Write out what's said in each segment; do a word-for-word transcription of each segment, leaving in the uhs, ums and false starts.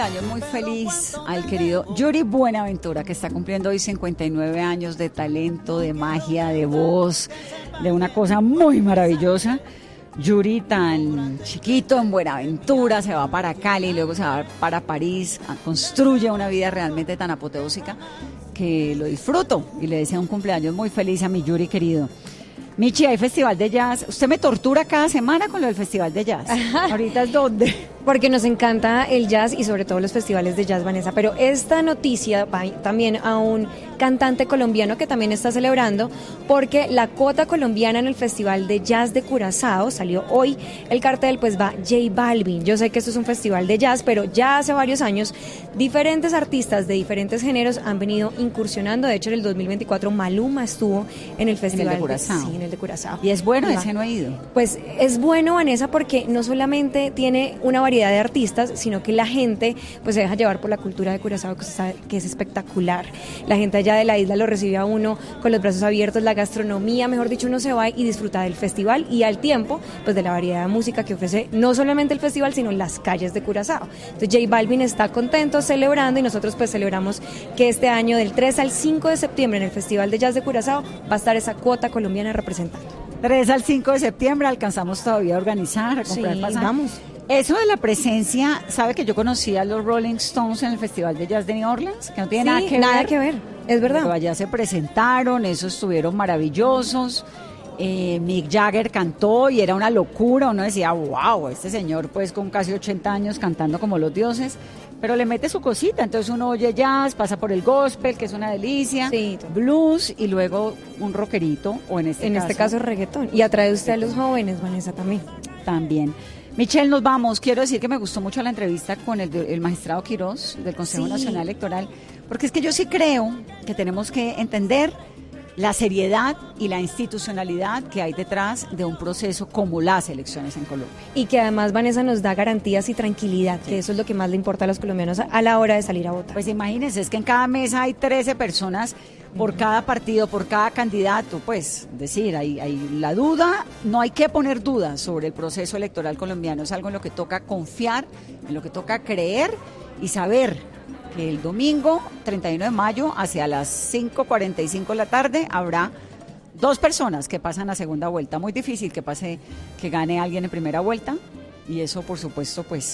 Yo muy feliz al querido Yuri Buenaventura, que está cumpliendo hoy cincuenta y nueve años de talento, de magia, de voz, de una cosa muy maravillosa. Yuri, tan chiquito en Buenaventura, se va para Cali y luego se va para París, construye una vida realmente tan apoteósica que lo disfruto y le deseo un cumpleaños muy feliz a mi Yuri querido. Michi, hay festival de jazz. Usted me tortura cada semana con lo del festival de jazz. Ahorita es donde. Porque nos encanta el jazz y sobre todo los festivales de jazz, Vanessa. Pero esta noticia va también a un cantante colombiano que también está celebrando, porque la cuota colombiana en el Festival de Jazz de Curazao salió hoy. El cartel pues va J Balvin. Yo sé que esto es un festival de jazz, pero ya hace varios años diferentes artistas de diferentes géneros han venido incursionando. De hecho, en el dos mil veinticuatro Maluma estuvo en el Festival en el de Curazao. De, sí, en el de Curazao. Y es bueno, Va. ese no he ido. Pues es bueno, Vanessa, porque no solamente tiene una variedad de artistas, sino que la gente pues se deja llevar por la cultura de Curazao, que, sabe, que es espectacular. La gente allá de la isla lo recibe a uno con los brazos abiertos, la gastronomía, mejor dicho, uno se va y disfruta del festival y al tiempo pues de la variedad de música que ofrece no solamente el festival, sino las calles de Curazao. Entonces J Balvin está contento, celebrando, y nosotros pues celebramos que este año del tres al cinco de septiembre en el Festival de Jazz de Curazao va a estar esa cuota colombiana representando. tres al cinco de septiembre alcanzamos todavía a organizar, a comprar sí, pasajes. Vamos. Eso de la presencia, ¿sabe que yo conocí a los Rolling Stones en el Festival de Jazz de New Orleans? Que no tiene sí, nada que nada ver. que ver, es verdad. Pero allá se presentaron, esos estuvieron maravillosos. Eh, Mick Jagger cantó y era una locura. Uno decía, wow, este señor pues con casi ochenta años cantando como los dioses. Pero le mete su cosita, entonces uno oye jazz, pasa por el gospel, que es una delicia, sí, blues y luego un rockerito, o en este en caso... este caso reggaetón. Y atrae usted a los jóvenes, Vanessa, también. También. Michelle, nos vamos. Quiero decir que me gustó mucho la entrevista con el, el magistrado Quirós del Consejo sí. Nacional Electoral, porque es que yo sí creo que tenemos que entender la seriedad y la institucionalidad que hay detrás de un proceso como las elecciones en Colombia. Y que además, Vanessa, nos da garantías y tranquilidad, sí. que eso es lo que más le importa a los colombianos a la hora de salir a votar. Pues imagínense, es que en cada mesa hay trece personas por uh-huh. cada partido, por cada candidato, pues decir, hay, hay la duda, no hay que poner dudas sobre el proceso electoral colombiano, es algo en lo que toca confiar, en lo que toca creer y saber que el domingo treinta y uno de mayo hacia las cinco cuarenta y cinco de la tarde habrá dos personas que pasan a segunda vuelta. Muy difícil que pase, que gane alguien en primera vuelta, y eso por supuesto pues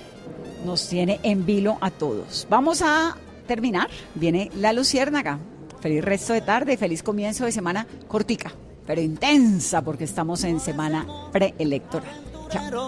nos tiene en vilo a todos. Vamos a terminar, viene La Luciérnaga. Feliz resto de tarde y feliz comienzo de semana cortica, pero intensa, porque estamos en semana preelectoral. Chao.